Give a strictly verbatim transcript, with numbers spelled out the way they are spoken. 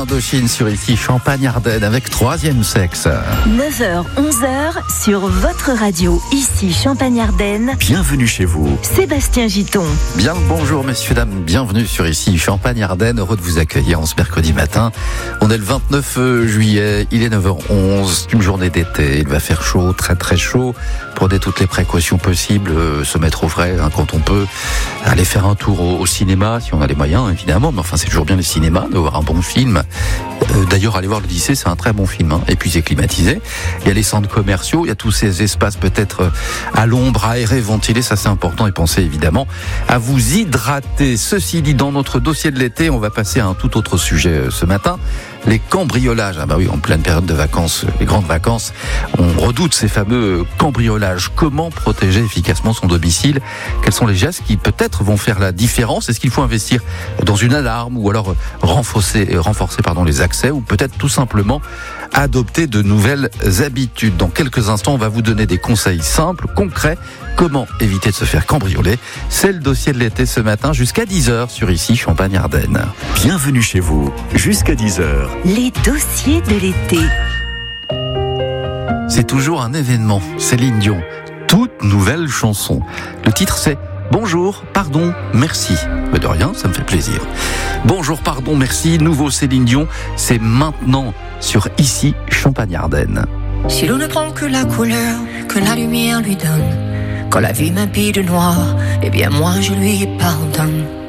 d'Indochine sur ici Champagne-Ardenne avec Troisième Sexe. neuf heures, onze heures sur votre radio, ici Champagne-Ardenne. Bienvenue chez vous. Sébastien Giton. Bien le bonjour messieurs, dames, bienvenue sur ici Champagne-Ardenne. Heureux de vous accueillir en ce mercredi matin. On est le vingt-neuf juillet, il est neuf heures onze, une journée d'été. Il va faire chaud, très très chaud. Prenez toutes les précautions possibles, euh, se mettre au frais hein, quand on peut. Aller faire un tour au, au cinéma, si on a les moyens évidemment. Mais enfin c'est toujours bien les cinémas, de voir un bon film. Euh, d'ailleurs aller voir l'Odyssée, c'est un très bon film. Hein. Et puis c'est climatisé. Il y a les centres commerciaux, il y a tous ces espaces peut-être à l'ombre, aérés, ventilés. Ça c'est important. Et pensez évidemment à vous hydrater. Ceci dit, dans notre dossier de l'été, on va passer à un tout autre sujet ce matin. Les cambriolages. Ah bah oui, en pleine période de vacances, les grandes vacances, on redoute ces fameux cambriolages. Comment protéger efficacement son domicile? Quels sont les gestes qui peut-être vont faire la différence? Est-ce qu'il faut investir dans une alarme ou alors renforcer, renforcer pardon, les accès ou peut-être tout simplement adopter de nouvelles habitudes? Dans quelques instants, on va vous donner des conseils simples, concrets. Comment éviter de se faire cambrioler? C'est le dossier de l'été ce matin jusqu'à dix heures sur ici Champagne-Ardenne. Bienvenue chez vous, jusqu'à dix heures. Les dossiers de l'été. C'est toujours un événement. Céline Dion, toute nouvelle chanson. Le titre c'est Bonjour, pardon, merci. Mais de rien, ça me fait plaisir. Bonjour, pardon, merci. Nouveau Céline Dion, c'est maintenant sur ici Champagne-Ardenne. Si l'on ne prend que la couleur que la lumière lui donne, quand la vie m'habille de noir, eh bien moi je lui pardonne.